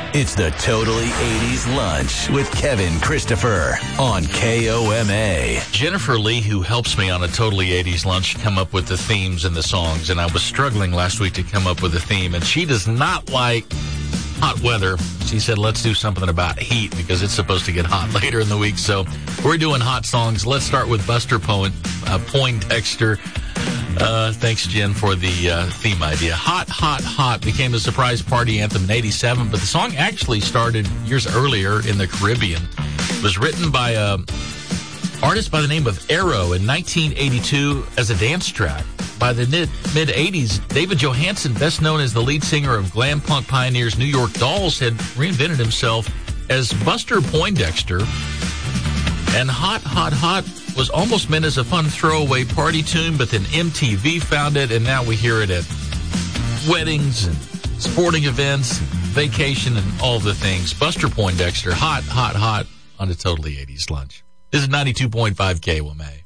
It's the Totally 80s Lunch with Kevin Christopher on KOMA. Jennifer Lee, who helps me on a Totally 80s Lunch, come up with the themes and the songs, and I was struggling last week to come up with a theme, and she does not like hot weather. She said, let's do something about heat because it's supposed to get hot later in the week, so we're doing hot songs. Let's start with Buster Poindexter. Thanks, Jen, for the theme idea. Hot, Hot, Hot became the surprise party anthem in 87, but the song actually started years earlier in the Caribbean. It was written by an artist by the name of Arrow in 1982 as a dance track. By the mid-'80s, David Johansen, best known as the lead singer of glam punk pioneers New York Dolls, had reinvented himself as Buster Poindexter. And Hot, Hot, Hot was almost meant as a fun throwaway party tune, but then MTV found it, and now we hear it at weddings and sporting events, and vacation, and all the things. Buster Poindexter, Hot, Hot, Hot on a Totally 80s Lunch. This is 92.5 KOMA.